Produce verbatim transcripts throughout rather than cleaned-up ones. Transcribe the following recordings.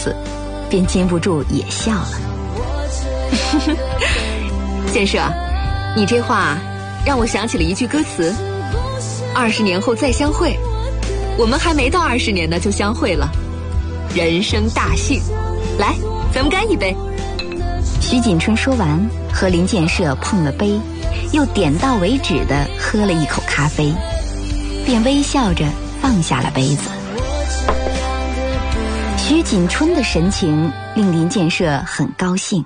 次，便禁不住也笑了。 建设，你这话让我想起了一句歌词：二十年后再相会。我们还没到二十年呢，就相会了，人生大幸。来，咱们干一杯。 徐锦春说完，和林建设碰了杯，又点到为止地喝了一口咖啡，便微笑着放下了杯子。徐锦春的神情令林建设很高兴。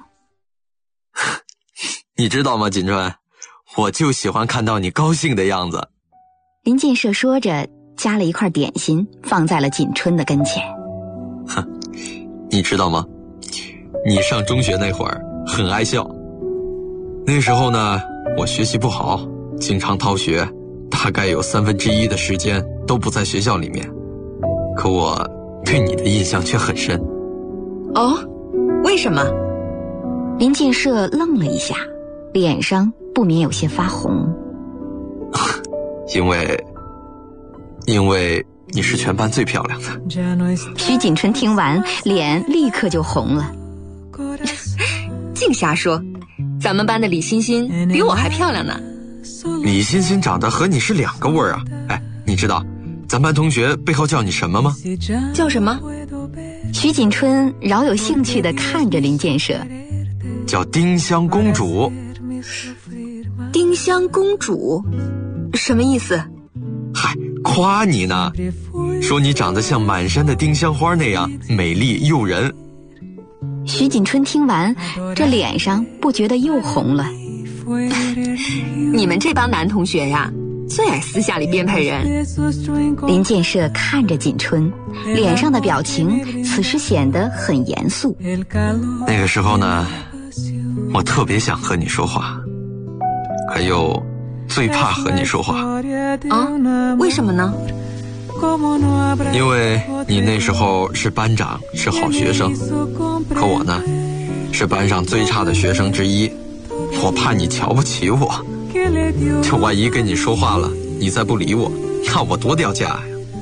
你知道吗，锦春，我就喜欢看到你高兴的样子。 林建设说着，夹了一块点心放在了锦春的跟前。 哼，你知道吗？你上中学那会儿很爱笑。那时候呢，我学习不好，经常逃学，大概有三分之一的时间都不在学校里面。可我对你的印象却很深。 哦，为什么？ 林建设愣了一下，脸上不免有些发红。 因为因为你是全班最漂亮的。 徐锦春听完，脸立刻就红了。 净瞎说，咱们班的李欣欣比我还漂亮呢。 李欣欣长得和你是两个味儿啊！哎，你知道咱班同学背后叫你什么吗？ 叫什么？ 徐锦春饶有兴趣地看着林建设。 叫丁香公主。 丁香公主？什么意思？ 嗨，夸你呢，说你长得像满山的丁香花那样美丽诱人。 徐锦春听完，这脸上不觉得又红了。 你们这帮男同学呀，最爱私下里编排人。 林建设看着锦春，脸上的表情此时显得很严肃。 那个时候呢，我特别想和你说话，可又最怕和你说话。 啊？为什么呢？ 因为你那时候是班长，是好学生，可我呢，是班上最差的学生之一。我怕你瞧不起我，这万一跟你说话了，你再不理我，那我多掉价呀。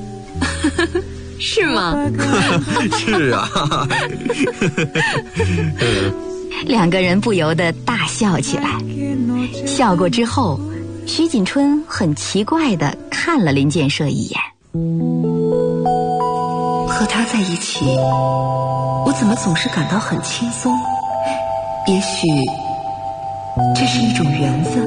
是吗？ 是啊。 两个人不由得大笑起来。笑过之后，徐锦春很奇怪地看了林建设一眼。 和他在一起，我怎么总是感到很轻松？也许这是一种缘分。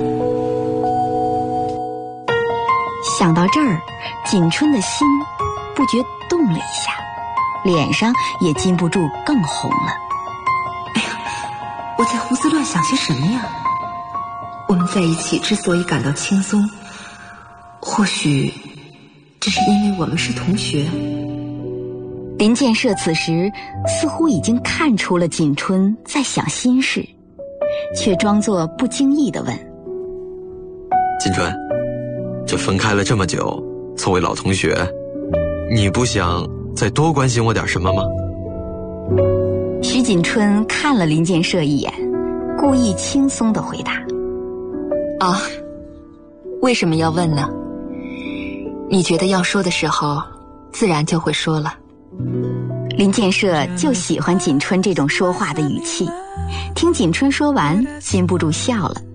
想到这儿，锦春的心不觉动了一下，脸上也禁不住更红了。 哎呀，我在胡思乱想些什么呀？我们在一起之所以感到轻松，或许只是因为我们是同学。 林建设此时似乎已经看出了锦春在想心事，却装作不经意地问： 锦春，这分开了这么久，作为老同学，你不想再多关心我点什么吗？ 徐锦春看了林建设一眼，故意轻松地回答： 啊，为什么要问呢？你觉得要说的时候，自然就会说了。 林建设就喜欢锦春这种说话的语气，听锦春说完，禁不住笑了。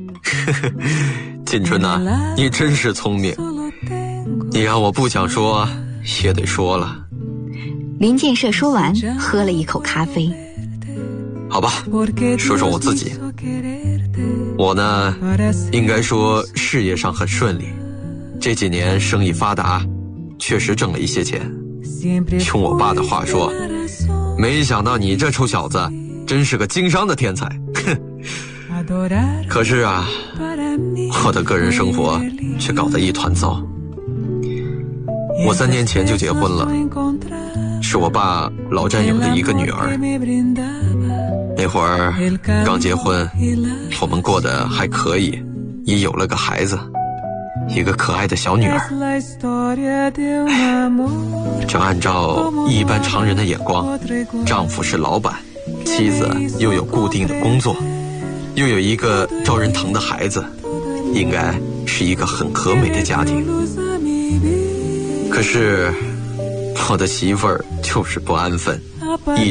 锦春呐、啊，你真是聪明，你让我不想说也得说了。 林建设说完，喝了一口咖啡。 好吧，说说我自己。我呢，应该说事业上很顺利，这几年生意发达，确实挣了一些钱。用我爸的话说，没想到你这臭小子真是个经商的天才。可是啊，我的个人生活却搞得一团糟。我三年前就结婚了，是我爸老战友的一个女儿。那会儿刚结婚，我们过得还可以，也有了个孩子，一个可爱的小女儿。这按照一般常人的眼光，丈夫是老板，妻子又有固定的工作，又有一个招人疼的孩子，应该是一个很和美的家庭。可是我的媳妇儿就是不安分，一